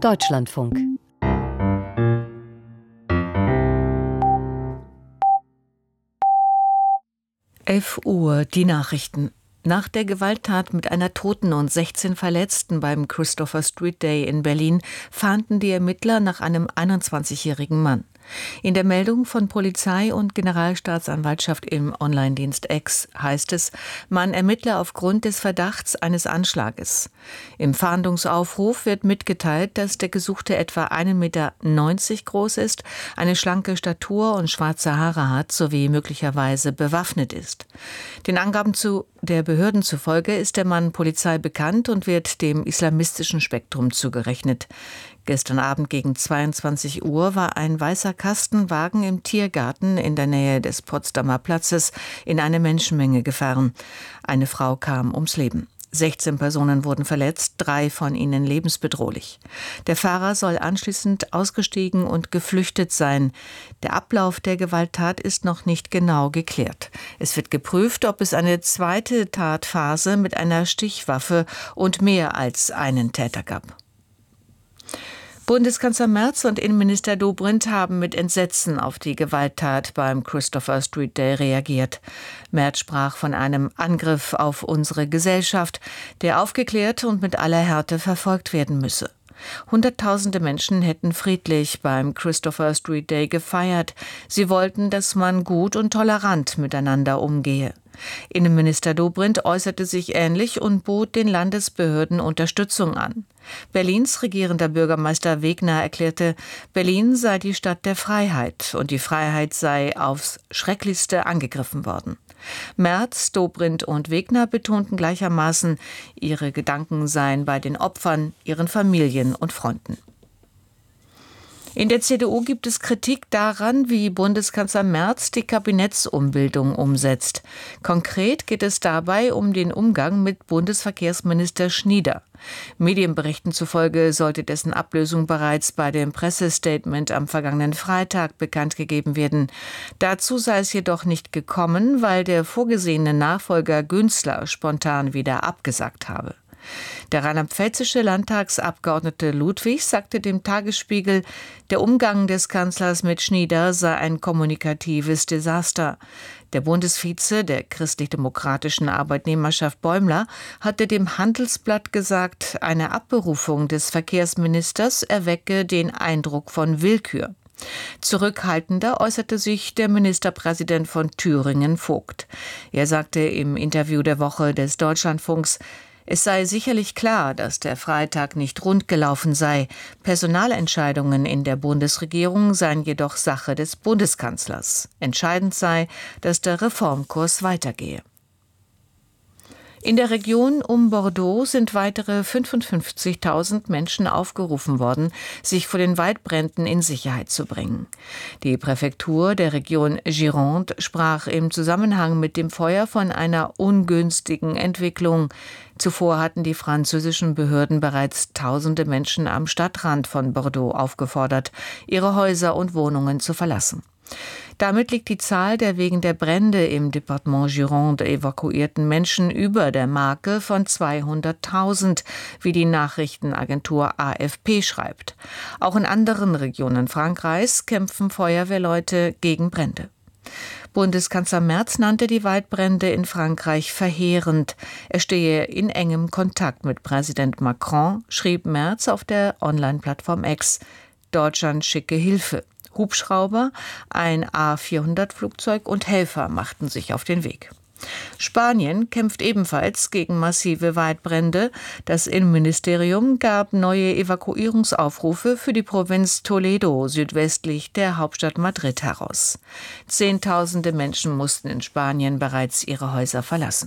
Deutschlandfunk. Uhr, die Nachrichten. Nach der Gewalttat mit einer Toten und 16 Verletzten beim Christopher Street Day in Berlin fahnden die Ermittler nach einem 21-jährigen Mann. In der Meldung von Polizei und Generalstaatsanwaltschaft im Online-Dienst X heißt es, man ermittle aufgrund des Verdachts eines Anschlages. Im Fahndungsaufruf wird mitgeteilt, dass der Gesuchte etwa 1,90 Meter groß ist, eine schlanke Statur und schwarze Haare hat sowie möglicherweise bewaffnet ist. Den Angaben der Behörden zufolge ist der Mann Polizei bekannt und wird dem islamistischen Spektrum zugerechnet. Gestern Abend gegen 22 Uhr war ein weißer Kastenwagen im Tiergarten in der Nähe des Potsdamer Platzes in eine Menschenmenge gefahren. Eine Frau kam ums Leben. 16 Personen wurden verletzt, 3 von ihnen lebensbedrohlich. Der Fahrer soll anschließend ausgestiegen und geflüchtet sein. Der Ablauf der Gewalttat ist noch nicht genau geklärt. Es wird geprüft, ob es eine zweite Tatphase mit einer Stichwaffe und mehr als einen Täter gab. Bundeskanzler Merz und Innenminister Dobrindt haben mit Entsetzen auf die Gewalttat beim Christopher Street Day reagiert. Merz sprach von einem Angriff auf unsere Gesellschaft, der aufgeklärt und mit aller Härte verfolgt werden müsse. Hunderttausende Menschen hätten friedlich beim Christopher Street Day gefeiert. Sie wollten, dass man gut und tolerant miteinander umgehe. Innenminister Dobrindt äußerte sich ähnlich und bot den Landesbehörden Unterstützung an. Berlins regierender Bürgermeister Wegner erklärte, Berlin sei die Stadt der Freiheit und die Freiheit sei aufs Schrecklichste angegriffen worden. Merz, Dobrindt und Wegner betonten gleichermaßen, ihre Gedanken seien bei den Opfern, ihren Familien und Freunden. In der CDU gibt es Kritik daran, wie Bundeskanzler Merz die Kabinettsumbildung umsetzt. Konkret geht es dabei um den Umgang mit Bundesverkehrsminister Schnieder. Medienberichten zufolge sollte dessen Ablösung bereits bei dem Pressestatement am vergangenen Freitag bekannt gegeben werden. Dazu sei es jedoch nicht gekommen, weil der vorgesehene Nachfolger Günzler spontan wieder abgesagt habe. Der rheinland-pfälzische Landtagsabgeordnete Ludwig sagte dem Tagesspiegel, der Umgang des Kanzlers mit Schnieder sei ein kommunikatives Desaster. Der Bundesvize der christlich-demokratischen Arbeitnehmerschaft Bäumler hatte dem Handelsblatt gesagt, eine Abberufung des Verkehrsministers erwecke den Eindruck von Willkür. Zurückhaltender äußerte sich der Ministerpräsident von Thüringen, Vogt. Er sagte im Interview der Woche des Deutschlandfunks, es sei sicherlich klar, dass der Freitag nicht rund gelaufen sei. Personalentscheidungen in der Bundesregierung seien jedoch Sache des Bundeskanzlers. Entscheidend sei, dass der Reformkurs weitergehe. In der Region um Bordeaux sind weitere 55.000 Menschen aufgerufen worden, sich vor den Waldbränden in Sicherheit zu bringen. Die Präfektur der Region Gironde sprach im Zusammenhang mit dem Feuer von einer ungünstigen Entwicklung. Zuvor hatten die französischen Behörden bereits tausende Menschen am Stadtrand von Bordeaux aufgefordert, ihre Häuser und Wohnungen zu verlassen. Damit liegt die Zahl der wegen der Brände im Departement Gironde evakuierten Menschen über der Marke von 200.000, wie die Nachrichtenagentur AFP schreibt. Auch in anderen Regionen Frankreichs kämpfen Feuerwehrleute gegen Brände. Bundeskanzler Merz nannte die Waldbrände in Frankreich verheerend. Er stehe in engem Kontakt mit Präsident Macron, schrieb Merz auf der Online-Plattform X. Deutschland schicke Hilfe. Hubschrauber, ein A400-Flugzeug und Helfer machten sich auf den Weg. Spanien kämpft ebenfalls gegen massive Waldbrände. Das Innenministerium gab neue Evakuierungsaufrufe für die Provinz Toledo südwestlich der Hauptstadt Madrid heraus. Zehntausende Menschen mussten in Spanien bereits ihre Häuser verlassen.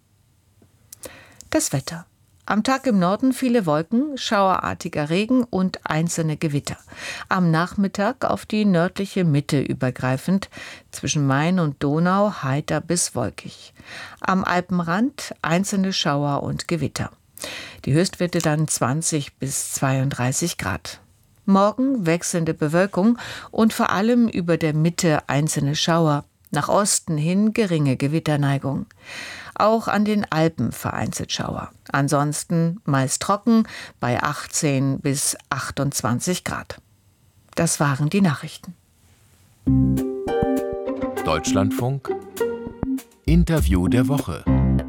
Das Wetter. Am Tag im Norden viele Wolken, schauerartiger Regen und einzelne Gewitter. Am Nachmittag auf die nördliche Mitte übergreifend, zwischen Main und Donau heiter bis wolkig. Am Alpenrand einzelne Schauer und Gewitter. Die Höchstwerte dann 20 bis 32 Grad. Morgen wechselnde Bewölkung und vor allem über der Mitte einzelne Schauer. Nach Osten hin geringe Gewitterneigung. Auch an den Alpen vereinzelt Schauer. Ansonsten meist trocken bei 18 bis 28 Grad. Das waren die Nachrichten. Deutschlandfunk Interview der Woche.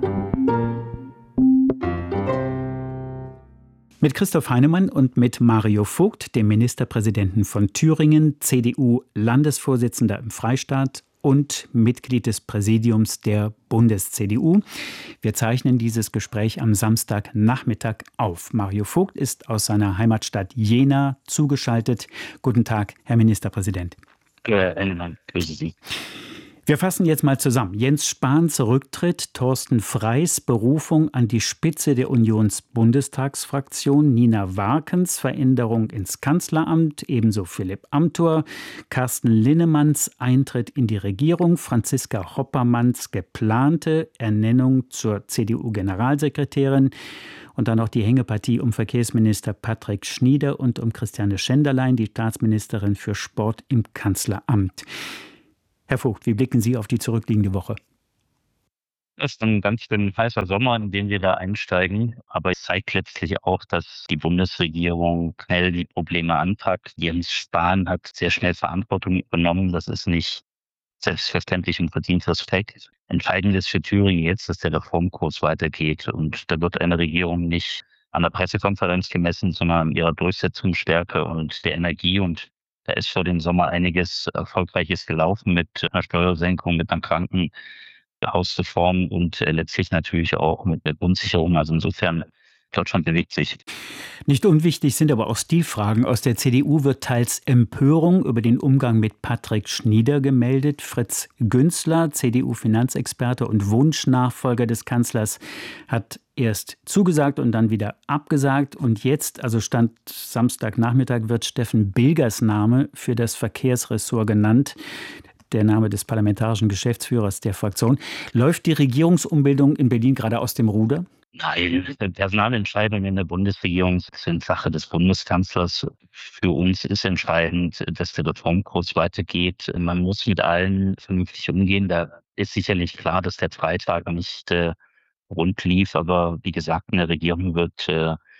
Mit Christoph Heinemann und mit Mario Vogt, dem Ministerpräsidenten von Thüringen, CDU-Landesvorsitzender im Freistaat und Mitglied des Präsidiums der Bundes-CDU. Wir zeichnen dieses Gespräch am Samstagnachmittag auf. Mario Vogt ist aus seiner Heimatstadt Jena zugeschaltet. Guten Tag, Herr Ministerpräsident. Herr Heinemann, grüße Sie. Wir fassen jetzt mal zusammen. Jens Spahns Rücktritt, Thorsten Freys Berufung an die Spitze der Unionsbundestagsfraktion, Nina Warkens Veränderung ins Kanzleramt, ebenso Philipp Amthor, Carsten Linnemanns Eintritt in die Regierung, Franziska Hoppermanns geplante Ernennung zur CDU-Generalsekretärin und dann noch die Hängepartie um Verkehrsminister Patrick Schnieder und um Christiane Schenderlein, die Staatsministerin für Sport im Kanzleramt. Herr Vogt, wie blicken Sie auf die zurückliegende Woche? Das ist ein ganz schön heißer Sommer, in den wir da einsteigen. Aber es zeigt letztlich auch, dass die Bundesregierung schnell die Probleme anpackt. Jens Spahn hat sehr schnell Verantwortung übernommen. Das ist nicht selbstverständlich und verdient Respekt. Entscheidend ist für Thüringen jetzt, dass der Reformkurs weitergeht. Und da wird eine Regierung nicht an der Pressekonferenz gemessen, sondern an ihrer Durchsetzungsstärke und der Energie. Und da ist vor dem Sommer einiges Erfolgreiches gelaufen mit einer Steuersenkung, mit einer Krankenhausreform und letztlich natürlich auch mit der Grundsicherung. Also insofern, Deutschland bewegt sich. Nicht unwichtig sind aber auch Stilfragen. Aus der CDU wird teils Empörung über den Umgang mit Patrick Schnieder gemeldet. Fritz Günzler, CDU-Finanzexperte und Wunschnachfolger des Kanzlers, hat erst zugesagt und dann wieder abgesagt. Und jetzt, also Stand Samstagnachmittag, wird Steffen Bilgers Name für das Verkehrsressort genannt. Der Name des parlamentarischen Geschäftsführers der Fraktion. Läuft die Regierungsumbildung in Berlin gerade aus dem Ruder? Nein, Personalentscheidungen in der Bundesregierung sind Sache des Bundeskanzlers. Für uns ist entscheidend, dass der Reformkurs weitergeht. Man muss mit allen vernünftig umgehen. Da ist sicherlich klar, dass der Freitag nicht rund lief. Aber wie gesagt, eine Regierung wird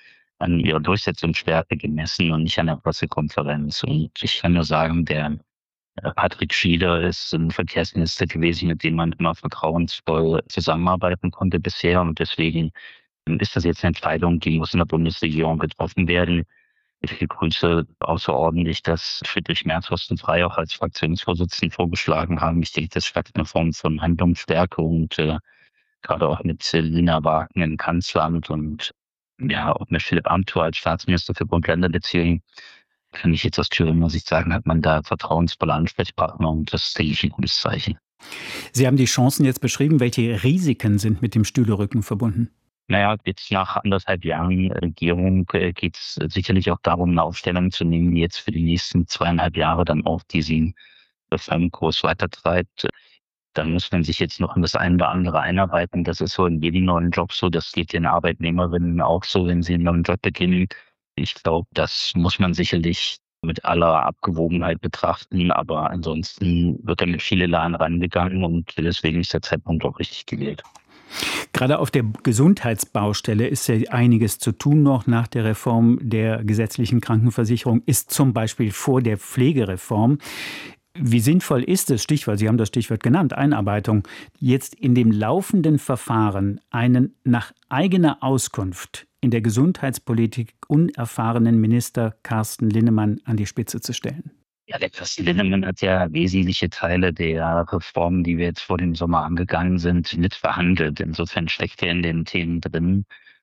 an ihrer Durchsetzungsstärke gemessen und nicht an der Pressekonferenz. Und ich kann nur sagen, der Patrick Schnieder ist ein Verkehrsminister gewesen, mit dem man immer vertrauensvoll zusammenarbeiten konnte bisher. Und deswegen ist das jetzt eine Entscheidung, die muss in der Bundesregierung getroffen werden. Ich begrüße außerordentlich, dass Friedrich Merz Thorsten Frey auch als Fraktionsvorsitzenden vorgeschlagen haben. Ich denke, das schafft eine Form von Handlungsstärke und gerade auch mit Lina Wagen im Kanzleramt und ja auch mit Philipp Amthor als Staatsminister für Bund-Länder-Beziehungen. Kann ich jetzt aus Thüringer Sicht sagen, hat man da vertrauensvolle Ansprechpartner und das ist, denke ich, ein gutes Zeichen. Sie haben die Chancen jetzt beschrieben. Welche Risiken sind mit dem Stühlerücken verbunden? Naja, jetzt nach 1,5 Jahren Regierung geht es sicherlich auch darum, eine Aufstellung zu nehmen, die jetzt für die nächsten 2,5 Jahre dann auch diesen Reformkurs weitertreibt. Dann muss man sich jetzt noch in das eine oder andere einarbeiten. Das ist so in jedem neuen Job so. Das geht den Arbeitnehmerinnen auch so, wenn sie einen neuen Job beginnen. Ich glaube, das muss man sicherlich mit aller Abgewogenheit betrachten. Aber ansonsten wird da mit viel Elan rangegangen und deswegen ist der Zeitpunkt auch richtig gewählt. Gerade auf der Gesundheitsbaustelle ist ja einiges zu tun noch. Nach der Reform der gesetzlichen Krankenversicherung ist zum Beispiel vor der Pflegereform. Wie sinnvoll ist es, Stichwort, Sie haben das Stichwort genannt, Einarbeitung, jetzt in dem laufenden Verfahren einen nach eigener Auskunft in der Gesundheitspolitik unerfahrenen Minister Carsten Linnemann an die Spitze zu stellen? Ja, der Carsten Linnemann hat ja wesentliche Teile der Reformen, die wir jetzt vor dem Sommer angegangen sind, mitverhandelt. Insofern steckt er in den Themen drin.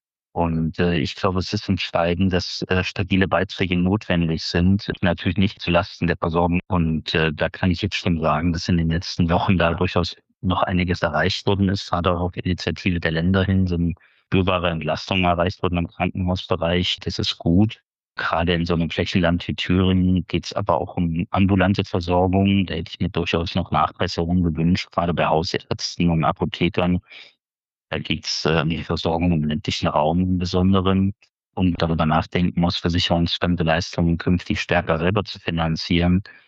Und ich glaube, es ist entscheidend, dass stabile Beiträge notwendig sind, natürlich nicht zulasten der Versorgung. Und da kann ich jetzt schon sagen, dass in den letzten Wochen da durchaus noch einiges erreicht worden ist, gerade auch auf Initiative der Länder hin sind spürbare Entlastungen erreicht worden im Krankenhausbereich. Das ist gut. Gerade in so einem Flächenland wie Thüringen geht es aber auch um ambulante Versorgung. Da hätte ich mir durchaus noch Nachbesserungen gewünscht, gerade bei Hausärzten und Apothekern. Da geht es um die Versorgung im ländlichen Raum im Besonderen und darüber nachdenken muss, versicherungsfremde Leistungen künftig stärker selber zu finanzieren.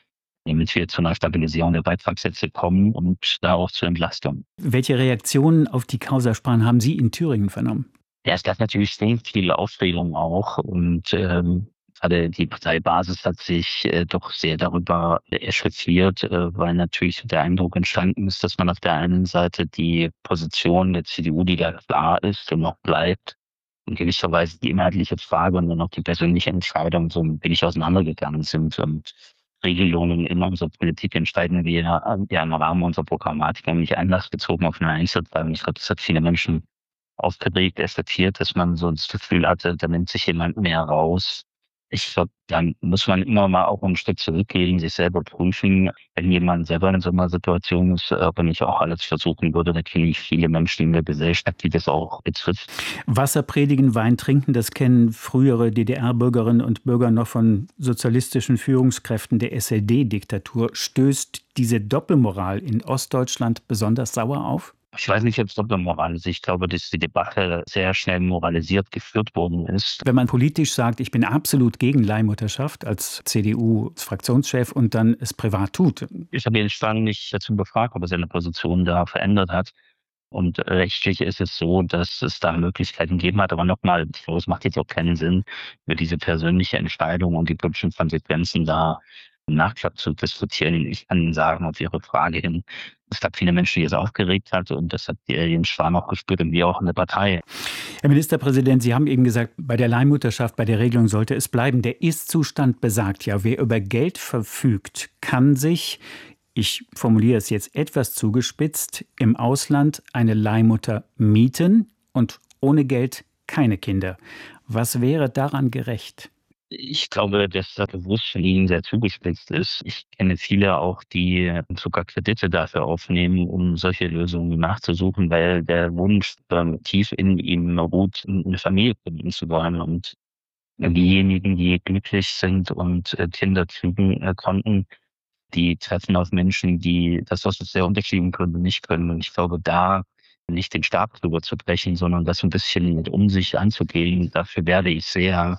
damit wir zu einer Stabilisierung der Beitragssätze kommen und da auch zur Entlastung. Welche Reaktionen auf die Causa Spahn haben Sie in Thüringen vernommen? Ja, es gab natürlich sehr viel Aufregung auch und gerade die Parteibasis hat sich doch sehr darüber echauffiert, weil natürlich der Eindruck entstanden ist, dass man auf der einen Seite die Position der CDU, die da klar ist und noch bleibt, in gewisser Weise die inhaltliche Frage und dann auch die persönliche Entscheidung so ein wenig auseinandergegangen sind. Und Regelungen in unserer Politik entscheiden wir ja im Rahmen unserer Programmatik und nicht einlassbezogen auf eine Einzelfrage. Ich glaube, das hat viele Menschen aufgeregt, eskaliert, dass man so das Gefühl hatte, da nimmt sich jemand mehr raus. Ich glaube, dann muss man immer mal auch ein Stück zurückgehen, sich selber prüfen, wenn jemand selber in so einer Situation ist, ob er nicht auch alles versuchen würde. Da kenne ich viele Menschen in der Gesellschaft, die das auch betrifft. Wasser predigen, Wein trinken, das kennen frühere DDR-Bürgerinnen und Bürger noch von sozialistischen Führungskräften der SED-Diktatur. Stößt diese Doppelmoral in Ostdeutschland besonders sauer auf? Ich weiß nicht, ob es Doppelmoral ist. Ich glaube, dass die Debatte sehr schnell moralisiert geführt worden ist. Wenn man politisch sagt, ich bin absolut gegen Leihmutterschaft als CDU-Fraktionschef und dann es privat tut. Ich habe den Spahn nicht dazu befragt, ob er seine Position da verändert hat. Und rechtlich ist es so, dass es da Möglichkeiten gegeben hat. Aber nochmal, ich glaube, es macht jetzt auch keinen Sinn, über diese persönliche Entscheidung und die politischen Konsequenzen da im Nachklapp zu diskutieren. Ich kann Ihnen sagen, auf Ihre Frage hin, es gab viele Menschen, die es aufgeregt hat. Und das hat Jens Spahn auch gespürt und wir auch in der Partei. Herr Ministerpräsident, Sie haben eben gesagt, bei der Leihmutterschaft, bei der Regelung sollte es bleiben. Der Ist-Zustand besagt ja, wer über Geld verfügt, kann sich, ich formuliere es jetzt etwas zugespitzt, im Ausland eine Leihmutter mieten und ohne Geld keine Kinder. Was wäre daran gerecht? Ich glaube, dass das bewusst von Ihnen sehr zugespitzt ist. Ich kenne viele auch, die sogar Kredite dafür aufnehmen, um solche Lösungen nachzusuchen, weil der Wunsch tief in ihm ruht, eine Familie gründen zu wollen. Und diejenigen, die glücklich sind und Kinder kriegen konnten, die treffen auf Menschen, die das aus sehr unterschiedlichen Gründen nicht können. Und ich glaube, da nicht den Stab drüber zu brechen, sondern das ein bisschen mit Umsicht anzugehen, dafür werde ich sehr.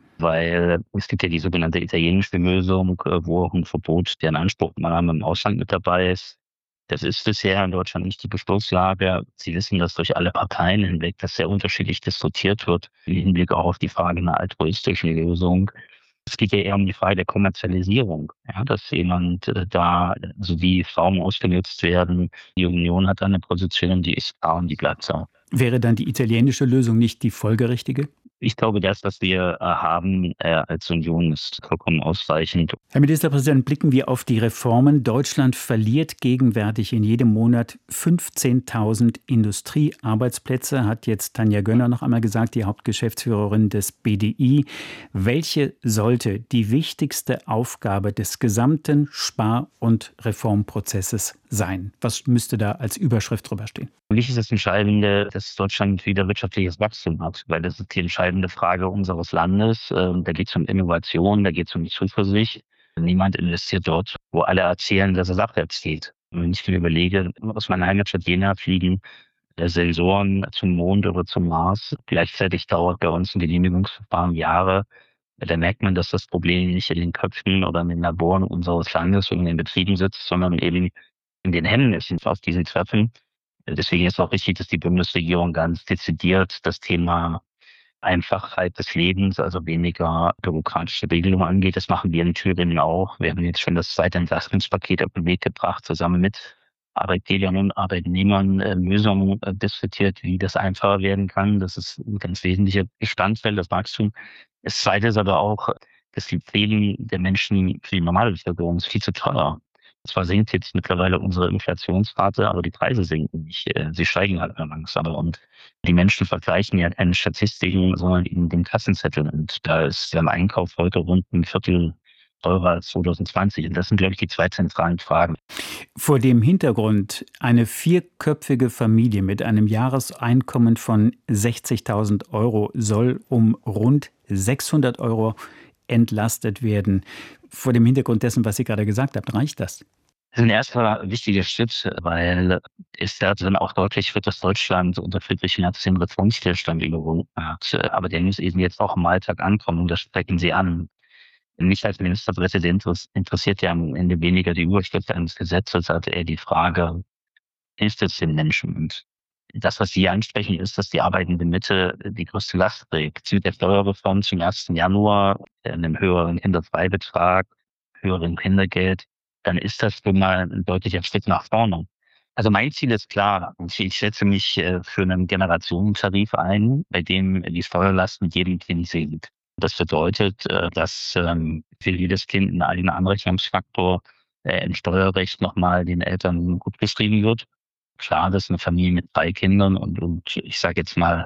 Weil es gibt ja die sogenannte italienische Lösung, wo auch ein Verbot der Inanspruchnahme im Ausland mit dabei ist. Das ist bisher in Deutschland nicht die Beschlusslage. Sie wissen, dass durch alle Parteien hinweg das sehr unterschiedlich diskutiert wird, im Hinblick auch auf die Frage einer altruistischen Lösung. Es geht ja eher um die Frage der Kommerzialisierung, ja, dass jemand also wie Frauen ausgenutzt werden. Die Union hat eine Position, die ist klar und die bleibt so. Wäre dann die italienische Lösung nicht die folgerichtige? Ich glaube, das, was wir haben als Union, ist vollkommen ausreichend. Herr Ministerpräsident, blicken wir auf die Reformen. Deutschland verliert gegenwärtig in jedem Monat 15.000 Industriearbeitsplätze, hat jetzt Tanja Gönner noch einmal gesagt, die Hauptgeschäftsführerin des BDI. Welche sollte die wichtigste Aufgabe des gesamten Spar- und Reformprozesses sein? Was müsste da als Überschrift drüber stehen? Für mich ist das Entscheidende, dass Deutschland wieder wirtschaftliches Wachstum hat, weil das ist die entscheidende Frage unseres Landes. Da geht es um Innovation, da geht es um Zuversicht. Niemand investiert dort, wo alle erzählen, dass es abwärts geht. Und wenn ich mir überlege, aus meiner Heimatstadt Jena fliegen Sensoren zum Mond oder zum Mars. Gleichzeitig dauert bei uns ein Genehmigungsverfahren Jahre. Da merkt man, dass das Problem nicht in den Köpfen oder in den Laboren unseres Landes und in den Betrieben sitzt, sondern eben in den Hemmnissen auf diesen Treffen. Deswegen ist auch wichtig, dass die Bundesregierung ganz dezidiert das Thema Einfachheit des Lebens, also weniger bürokratische Regelungen angeht. Das machen wir in Thüringen auch. Wir haben jetzt schon das zweite Entlastungspaket auf den Weg gebracht, zusammen mit Arbeitgebern und Arbeitnehmern Lösungen diskutiert, wie das einfacher werden kann. Das ist ein ganz wesentlicher Bestandteil des Wachstums. Das Zweite ist aber auch, dass die Pflege der Menschen für die normale Bevölkerung ist viel zu teuer. Zwar sinkt jetzt mittlerweile unsere Inflationsrate, aber die Preise sinken nicht. Sie steigen halt langsam. Und die Menschen vergleichen ja keine Statistiken, sondern eben den Kassenzettel. Und da ist der Einkauf heute rund ein Viertel teurer als 2020. Und das sind, glaube ich, die zwei zentralen Fragen. Vor dem Hintergrund, eine vierköpfige Familie mit einem Jahreseinkommen von 60.000 € soll um rund 600 € entlastet werden. Vor dem Hintergrund dessen, was Sie gerade gesagt haben, reicht das? Das ist ein erster wichtiger Schritt, weil es da dann auch deutlich wird, dass Deutschland unter Friedrich Merz den Reformstillstand überwunden hat. Aber der muss eben jetzt auch im Alltag ankommen und das sprechen Sie an. Mich als Ministerpräsident interessiert ja am Ende weniger die Überschrift eines Gesetzes, als eher die Frage, hilft es den Menschen? Und das, was Sie ansprechen, ist, dass die arbeitende Mitte die größte Last trägt. Mit der Steuerreform zum 1. Januar, einem höheren Kinderfreibetrag, höheren Kindergeld, dann ist das schon mal ein deutlicher Schritt nach vorne. Also mein Ziel ist klar. Ich setze mich für einen Generationentarif ein, bei dem die Steuerlast mit jedem Kind sinkt. Das bedeutet, dass für jedes Kind ein eigener Anrechnungsfaktor im Steuerrecht nochmal den Eltern gut geschrieben wird. Klar, dass eine Familie mit 3 Kindern und ich sage jetzt mal,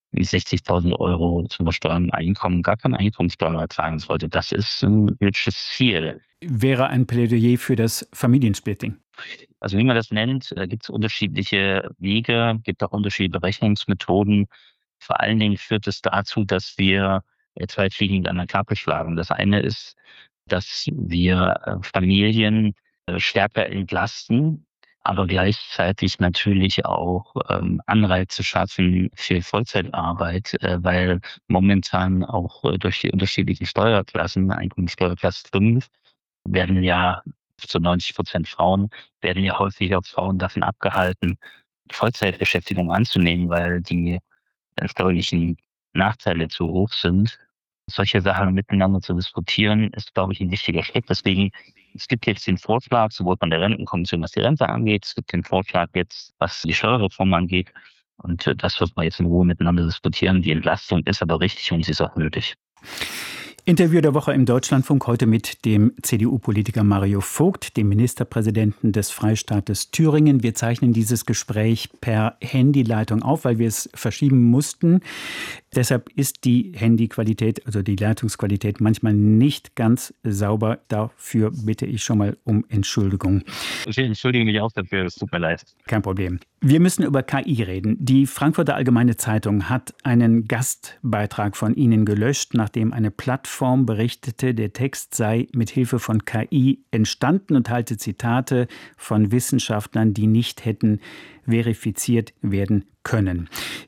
60.000 € zum versteuerten Einkommen gar keine Einkommenssteuer ertragen sollte. Das ist ein politisches Ziel. Wäre ein Plädoyer für das Familiensplitting. Also wie man das nennt, gibt es unterschiedliche Wege, gibt auch unterschiedliche Berechnungsmethoden. Vor allen Dingen führt es dazu, dass wir 2 Fliegen mit einer Klappe schlagen. Das eine ist, dass wir Familien stärker entlasten, aber gleichzeitig natürlich auch Anreize schaffen für Vollzeitarbeit, weil momentan auch durch die unterschiedlichen Steuerklassen, Einkommenssteuerklasse 5, werden ja zu 90% Frauen, werden ja häufig auch Frauen davon abgehalten, Vollzeitbeschäftigung anzunehmen, weil die steuerlichen Nachteile zu hoch sind. Solche Sachen miteinander zu diskutieren, ist, glaube ich, ein wichtiger Schritt. Deswegen, es gibt jetzt den Vorschlag, sowohl von der Rentenkommission, was die Rente angeht, es gibt den Vorschlag jetzt, was die Steuerreform angeht. Und das wird man jetzt in Ruhe miteinander diskutieren. Die Entlastung ist aber richtig und sie ist auch nötig. Interview der Woche im Deutschlandfunk heute mit dem CDU-Politiker Mario Vogt, dem Ministerpräsidenten des Freistaates Thüringen. Wir zeichnen dieses Gespräch per Handyleitung auf, weil wir es verschieben mussten. Deshalb ist die Handyqualität, also die Leitungsqualität, manchmal nicht ganz sauber. Dafür bitte ich schon mal um Entschuldigung. Ich entschuldige mich auch dafür, es tut mir leid. Kein Problem. Wir müssen über KI reden. Die Frankfurter Allgemeine Zeitung hat einen Gastbeitrag von Ihnen gelöscht, nachdem eine Plattform berichtete, der Text sei mit Hilfe von KI entstanden und halte Zitate von Wissenschaftlern, die nicht hätten verifiziert werden können.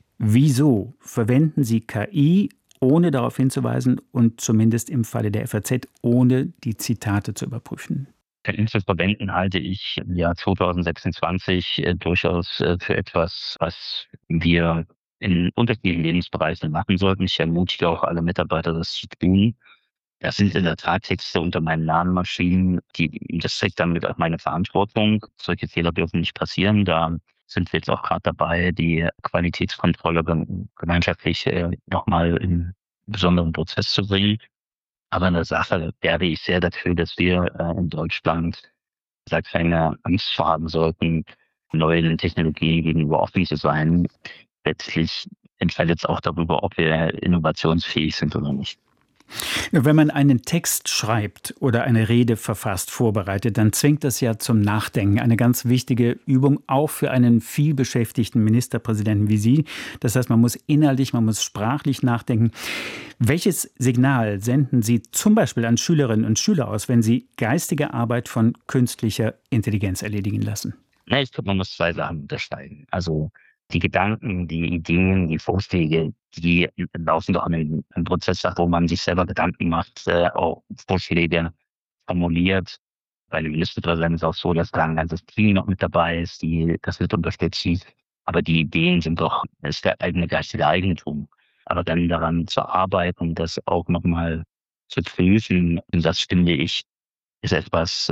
Wieso verwenden Sie KI, ohne darauf hinzuweisen und zumindest im Falle der FAZ, ohne die Zitate zu überprüfen? KI zu verwenden halte ich im Jahr 2026 durchaus für etwas, was wir in unterschiedlichen Lebensbereichen machen sollten. Ich ermutige auch alle Mitarbeiter, das zu tun. Das sind in der Tat Texte unter meinen Lernmaschinen. Das trägt damit auch meine Verantwortung. Solche Fehler dürfen nicht passieren. Da sind wir jetzt auch gerade dabei, die Qualitätskontrolle gemeinschaftlich nochmal in besonderen Prozess zu bringen. Aber in der Sache werbe ich sehr dafür, dass wir in Deutschland keine Angst haben sollten, neuen Technologien gegenüber offen zu sein. Letztlich entscheidet es auch darüber, ob wir innovationsfähig sind oder nicht. Wenn man einen Text schreibt oder eine Rede verfasst, vorbereitet, dann zwingt das ja zum Nachdenken. Eine ganz wichtige Übung, auch für einen vielbeschäftigten Ministerpräsidenten wie Sie. Das heißt, man muss inhaltlich, man muss sprachlich nachdenken. Welches Signal senden Sie zum Beispiel an Schülerinnen und Schüler aus, wenn Sie geistige Arbeit von künstlicher Intelligenz erledigen lassen? Ich glaube, man muss 2 Sachen unterscheiden. Also die Gedanken, die Ideen, die Vorschläge, die laufen doch an einem Prozess ab, wo man sich selber Gedanken macht, auch Vorschläge formuliert. Bei dem Ministerpräsidenten ist es auch so, dass da ein ganzes Team noch mit dabei ist, die das mit unterstützen. Aber die Ideen ist der eigene geistige Eigentum. Aber dann daran zu arbeiten, das auch nochmal zu prüfen, das finde ich, ist etwas,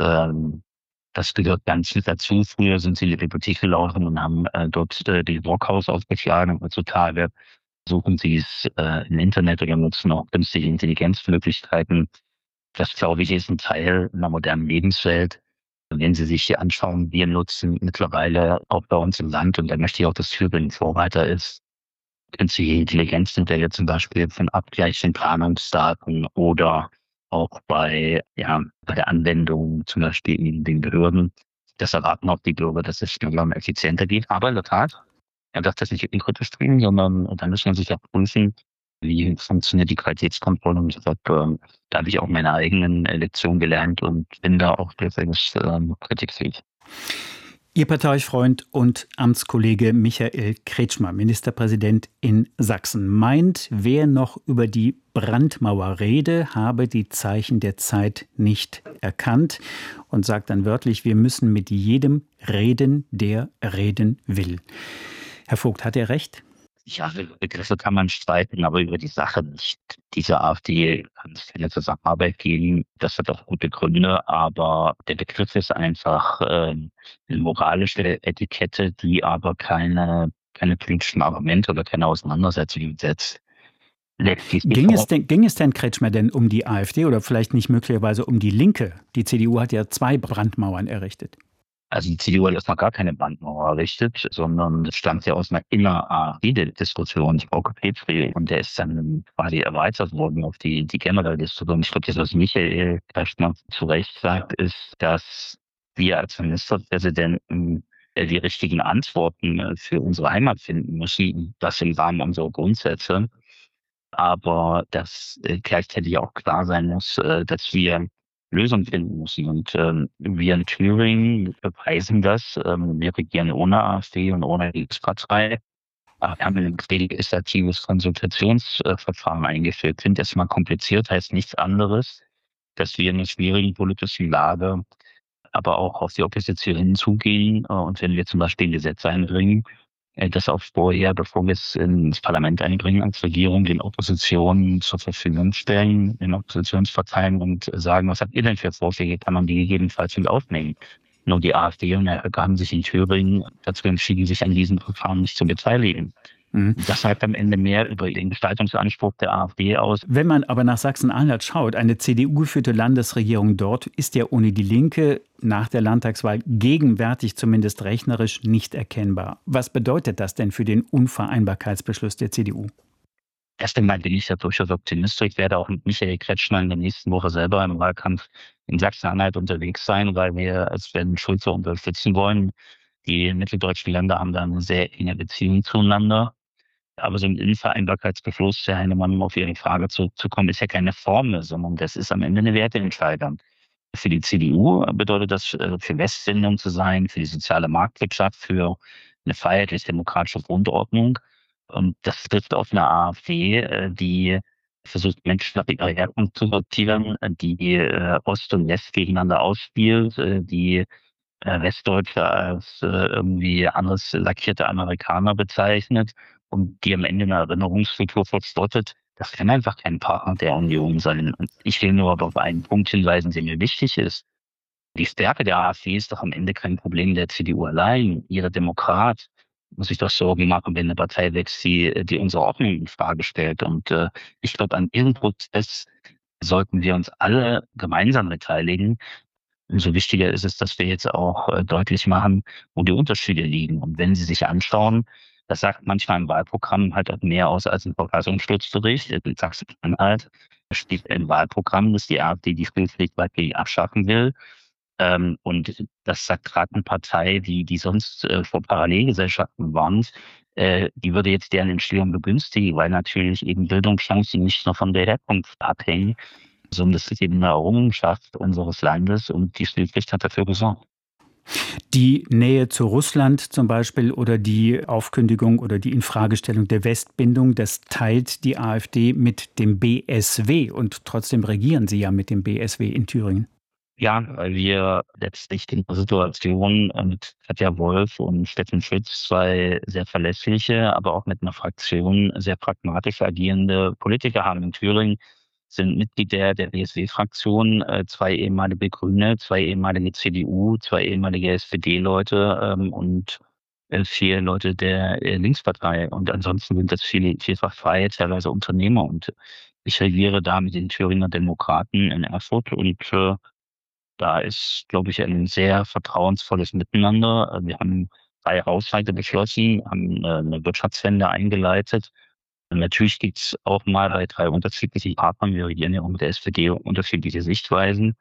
das gehört ganz mit dazu. Früher sind sie in die Bibliothek gelaufen und haben dort die Brockhaus aufgeschlagen. Heutzutage suchen sie es im Internet oder nutzen auch künstliche Intelligenzmöglichkeiten. Das, glaube ich, ist ein Teil einer modernen Lebenswelt. Wenn Sie sich hier anschauen, wir nutzen mittlerweile auch bei uns im Land, und da möchte ich auch, dass Thüringen Vorreiter ist, künstliche Intelligenz sind wir jetzt zum Beispiel von Abgleich von Planungsdaten oder auch bei der Anwendung zum Beispiel in den Behörden. Das erwarten auch die Bürger, dass es schneller und effizienter geht. Aber in der Tat, er darf das nicht kritisch bringen, sondern dann muss man sich auch prüfen, wie funktioniert die Qualitätskontrolle. Und da habe ich auch meine eigenen Lektionen gelernt und bin da auch durchaus kritikfähig. Ihr Parteifreund und Amtskollege Michael Kretschmer, Ministerpräsident in Sachsen, meint, wer noch über die Brandmauer rede, habe die Zeichen der Zeit nicht erkannt und sagt dann wörtlich, wir müssen mit jedem reden, der reden will. Herr Vogt, hat er recht? Ja, über Begriffe kann man streiten, aber über die Sache nicht. Diese AfD kann es keine Zusammenarbeit geben. Das hat auch gute Gründe, aber der Begriff ist einfach eine moralische Etikette, die aber keine politischen Argumente oder keine Auseinandersetzungen setzt. Ging es denn Kretschmer denn um die AfD oder vielleicht nicht möglicherweise um die Linke? Die CDU hat ja 2 Brandmauern errichtet. Also die CDU hat erstmal gar keine Brandmauer errichtet, sondern das stammt ja aus einer Inner-AfD-Diskussion, Frauke Petri, und der ist dann quasi erweitert worden auf die generelle Diskussion. Ich glaube, das, was Michael Kretschmer zu Recht sagt, ist, dass wir als Ministerpräsidenten die richtigen Antworten für unsere Heimat finden müssen, das im Rahmen unserer Grundsätze. Aber dass gleichzeitig auch klar sein muss, dass wir Lösungen finden müssen. Und wir in Thüringen beweisen das. Wir regieren ohne AfD und ohne Linkspartei. Aber wir haben ein legislatives Konsultationsverfahren eingeführt. Klingt erstmal kompliziert, heißt nichts anderes, dass wir in einer schwierigen politischen Lage aber auch auf die Opposition hinzugehen. Und wenn wir zum Beispiel Gesetze einbringen, das auch vorher, bevor wir es ins Parlament einbringen, als Regierung den Oppositionen zur Verfügung stellen, den Oppositionsparteien und sagen, was habt ihr denn für Vorschläge, kann man die gegebenenfalls mit aufnehmen. Nur die AfD und der Höcke haben sich in Thüringen dazu entschieden, sich an diesem Verfahren nicht zu beteiligen. Das sagt am Ende mehr über den Gestaltungsanspruch der AfD aus. Wenn man aber nach Sachsen-Anhalt schaut, eine CDU-geführte Landesregierung dort ist ja ohne die Linke nach der Landtagswahl gegenwärtig zumindest rechnerisch nicht erkennbar. Was bedeutet das denn für den Unvereinbarkeitsbeschluss der CDU? Erst einmal bin ich ja durchaus optimistisch. Ich werde auch mit Michael Kretschmer in der nächsten Woche selber im Wahlkampf in Sachsen-Anhalt unterwegs sein, weil wir als Sven Schulze unterstützen wollen. Die mitteldeutschen Länder haben da eine sehr enge Beziehung zueinander. Aber so ein Unvereinbarkeitsbeschluss, Herr Heinemann, um auf Ihre Frage zurückzukommen, ist ja keine Formel, sondern das ist am Ende eine Werteentscheidung. Für die CDU bedeutet das, für Westbindung zu sein, für die soziale Marktwirtschaft, für eine freiheitlich-demokratische Grundordnung. Und das trifft auf eine AfD, die versucht, Menschen nach ihrer Herkunft zu sortieren, die Ost und West gegeneinander ausspielt, die Westdeutsche als irgendwie anders lackierte Amerikaner bezeichnet und die am Ende eine Erinnerungskultur verspottet. Das kann einfach kein Partner der Union sein. Und ich will nur auf einen Punkt hinweisen, der mir wichtig ist. Die Stärke der AfD ist doch am Ende kein Problem der CDU allein. Jeder Demokrat muss sich doch Sorgen machen, wenn eine Partei wächst, die unsere Ordnung in Frage stellt. Und ich glaube, an diesem Prozess sollten wir uns alle gemeinsam beteiligen. Umso wichtiger ist es, dass wir jetzt auch deutlich machen, wo die Unterschiede liegen. Und wenn Sie sich anschauen, das sagt manchmal im Wahlprogramm halt auch mehr aus als ein Verfassungsschutzbericht. In Sachsen-Anhalt steht im Wahlprogramm, dass die AfD die Spielpflicht weitgehend abschaffen will. Und das sagt gerade eine Partei, die sonst vor Parallelgesellschaften warnt, die würde jetzt deren Entstehung begünstigen, weil natürlich eben Bildungschancen nicht nur von der Herkunft abhängen, sondern das ist eben eine Errungenschaft unseres Landes und die Spielpflicht hat dafür gesorgt. Die Nähe zu Russland zum Beispiel oder die Aufkündigung oder die Infragestellung der Westbindung, das teilt die AfD mit dem BSW und trotzdem regieren Sie ja mit dem BSW in Thüringen. Ja, weil wir letztlich in der Situation mit Katja Wolf und Steffen Schütz 2 sehr verlässliche, aber auch mit einer Fraktion sehr pragmatisch agierende Politiker haben. In Thüringen sind Mitglied der BSW-Fraktion 2 ehemalige Grüne, 2 ehemalige CDU, 2 ehemalige SPD-Leute und 4 Leute der Linkspartei. Und ansonsten sind das vielfach freie, teilweise Unternehmer. Und ich regiere da mit den Thüringer Demokraten in Erfurt und da ist, glaube ich, ein sehr vertrauensvolles Miteinander. Wir haben 3 Haushalte beschlossen, haben eine Wirtschaftswende eingeleitet. Und natürlich gibt es auch mal bei 3 unterschiedlichen Partnern, wir regieren ja auch mit der SPD, unterschiedliche Sichtweisen.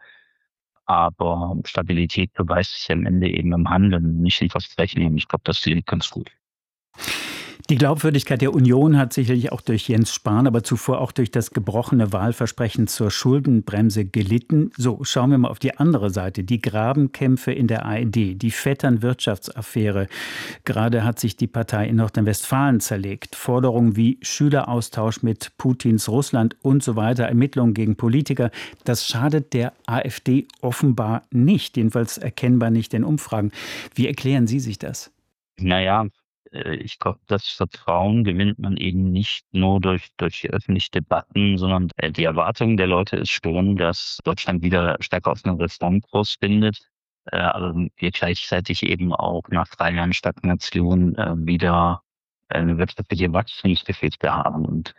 Aber Stabilität beweist sich am Ende eben im Handeln, nicht im Versprechen. Ich glaube, das klingt ganz gut. Die Glaubwürdigkeit der Union hat sicherlich auch durch Jens Spahn, aber zuvor auch durch das gebrochene Wahlversprechen zur Schuldenbremse gelitten. So, schauen wir mal auf die andere Seite. Die Grabenkämpfe in der AfD, die Vettern-Wirtschaftsaffäre. Gerade hat sich die Partei in Nordrhein-Westfalen zerlegt. Forderungen wie Schüleraustausch mit Putins Russland und so weiter, Ermittlungen gegen Politiker. Das schadet der AfD offenbar nicht, jedenfalls erkennbar nicht in Umfragen. Wie erklären Sie sich das? Naja, ich glaube, das Vertrauen gewinnt man eben nicht nur durch öffentliche Debatten, sondern die Erwartung der Leute ist schon, dass Deutschland wieder stärker auf einen Reformkurs findet, aber wir gleichzeitig eben auch nach 3 Jahren Stagnation wieder eine wirtschaftliche Wachstumsgeschichte haben. Und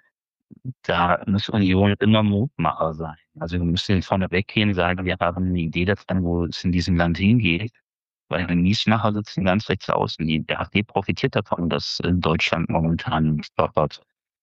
da muss Union immer Mutmacher sein. Also wir müssen vorne weggehen, sagen, wir haben eine Idee davon, wo es in diesem Land hingeht. Weil die Miesmacher sitzen ganz rechts außen. Die AfD profitiert davon, dass Deutschland momentan stottert.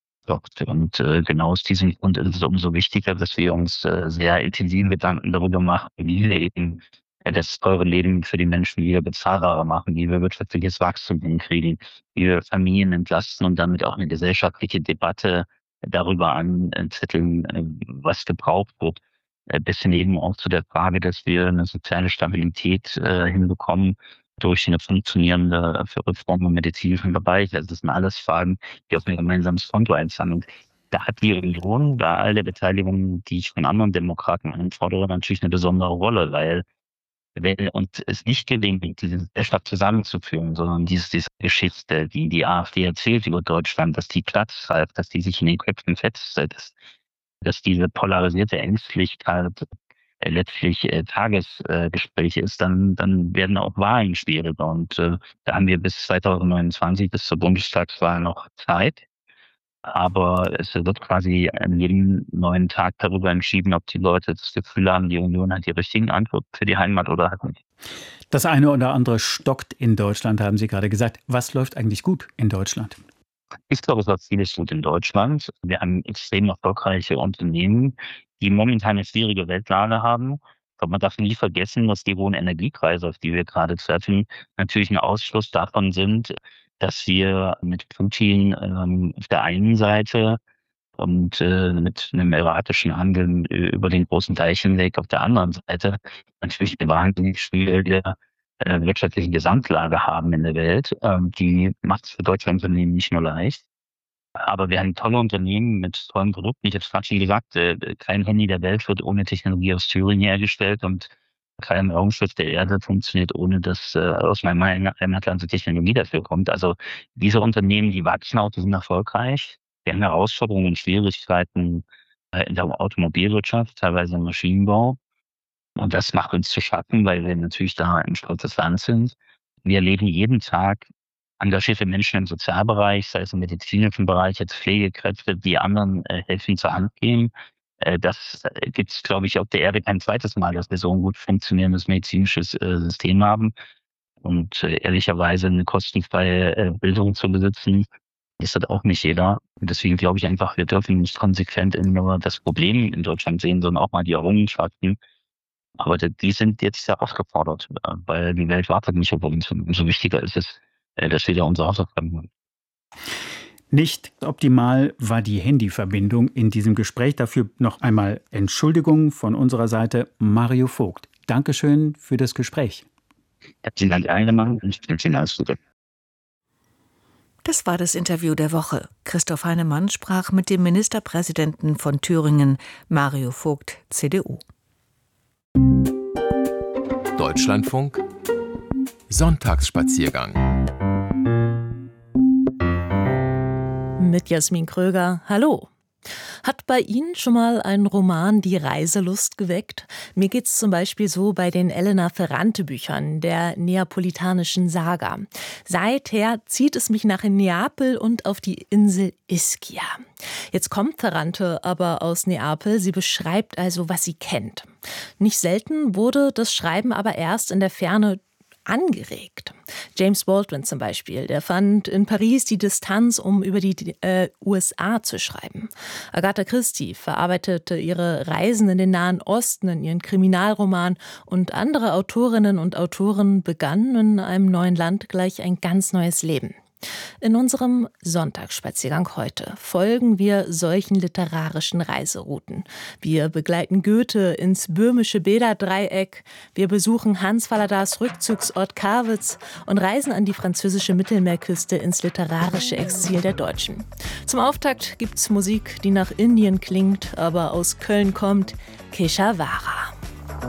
Und genau aus diesem Grund ist es umso wichtiger, dass wir uns sehr intensiv Gedanken darüber machen, wie wir eben das teure Leben für die Menschen wieder bezahlbarer machen, wie wir wirtschaftliches Wachstum hinkriegen, wie wir Familien entlasten und damit auch eine gesellschaftliche Debatte darüber anzetteln, was gebraucht wird. Bis hin eben auch zu der Frage, dass wir eine soziale Stabilität hinbekommen durch eine funktionierende Reform im medizinischen Bereich. Also das sind alles Fragen, die auf ein gemeinsames Konto einzahlen. Und da hat die Union bei all der Beteiligung, die ich von anderen Demokraten einfordere, natürlich eine besondere Rolle, weil wenn uns es nicht gelingt, diese Gesellschaft zusammenzuführen, sondern diese Geschichte, die die AfD erzählt über Deutschland, dass die Platz greift, dass die sich in den Köpfen festsetzt, dass diese polarisierte Ängstlichkeit letztlich Tagesgespräch ist, dann werden auch Wahlen schwieriger. Und da haben wir bis 2029, bis zur Bundestagswahl noch Zeit. Aber es wird quasi an jedem neuen Tag darüber entschieden, ob die Leute das Gefühl haben, die Union hat die richtigen Antworten für die Heimat oder hat nicht. Das eine oder andere stockt in Deutschland, haben Sie gerade gesagt. Was läuft eigentlich gut in Deutschland? Ich glaube, es läuft vieles gut in Deutschland. Wir haben extrem erfolgreiche Unternehmen, die momentan eine schwierige Weltlage haben. Aber man darf nie vergessen, dass die hohen Energiepreise, auf die wir gerade treffen, natürlich ein Ausschluss davon sind, dass wir mit Putin auf der einen Seite und mit einem erratischen Handeln über den großen Teich hinweg auf der anderen Seite natürlich eine wahnsinnig schwierige wirtschaftliche Gesamtlage haben in der Welt. Die macht es für deutsche Unternehmen nicht nur leicht. Aber wir haben tolle Unternehmen mit tollen Produkten. Ich habe es gerade schon gesagt, kein Handy der Welt wird ohne Technologie aus Thüringen hergestellt und kein Raumschiff der Erde funktioniert, ohne dass aus meinem Heimatland Technologie dafür kommt. Also diese Unternehmen, die wachsen auch, die sind erfolgreich. Wir haben Herausforderungen und Schwierigkeiten in der Automobilwirtschaft, teilweise im Maschinenbau. Und das macht uns zu schaffen, weil wir natürlich da ein stolzes Land sind. Wir erleben jeden Tag engagierte Menschen im Sozialbereich, sei es im medizinischen Bereich, jetzt Pflegekräfte, die anderen helfen zur Hand gehen. Das gibt es, glaube ich, auf der Erde kein zweites Mal, dass wir so ein gut funktionierendes medizinisches System haben. Und ehrlicherweise eine kostenfreie Bildung zu besitzen, ist das auch nicht jeder. Und deswegen glaube ich einfach, wir dürfen nicht konsequent nur das Problem in Deutschland sehen, sondern auch mal die Errungenschaften. Aber die sind jetzt sehr aufgefordert, weil die Welt wartet nicht auf uns. Und umso wichtiger ist es, dass wir da unsere Hausaufgaben machen. Nicht optimal war die Handyverbindung in diesem Gespräch. Dafür noch einmal Entschuldigung von unserer Seite. Mario Vogt, Dankeschön für das Gespräch. Herzlichen Dank, Einemann, und ich wünsche Ihnen alles Gute. Das war das Interview der Woche. Christoph Heinemann sprach mit dem Ministerpräsidenten von Thüringen, Mario Vogt, CDU. Deutschlandfunk Sonntagsspaziergang mit Jasmin Kröger. Hallo. Hat bei Ihnen schon mal ein Roman die Reiselust geweckt? Mir geht's zum Beispiel so bei den Elena Ferrante Büchern, der neapolitanischen Saga. Seither zieht es mich nach Neapel und auf die Insel Ischia. Jetzt kommt Ferrante aber aus Neapel. Sie beschreibt also, was sie kennt. Nicht selten wurde das Schreiben aber erst in der Ferne angeregt. James Baldwin zum Beispiel, der fand in Paris die Distanz, um über die USA zu schreiben. Agatha Christie verarbeitete ihre Reisen in den Nahen Osten in ihren Kriminalroman und andere Autorinnen und Autoren begannen in einem neuen Land gleich ein ganz neues Leben. In unserem Sonntagsspaziergang heute folgen wir solchen literarischen Reiserouten. Wir begleiten Goethe ins böhmische Bäderdreieck, wir besuchen Hans Falladars Rückzugsort Karwitz und reisen an die französische Mittelmeerküste ins literarische Exil der Deutschen. Zum Auftakt gibt's Musik, die nach Indien klingt, aber aus Köln kommt, Keshavara.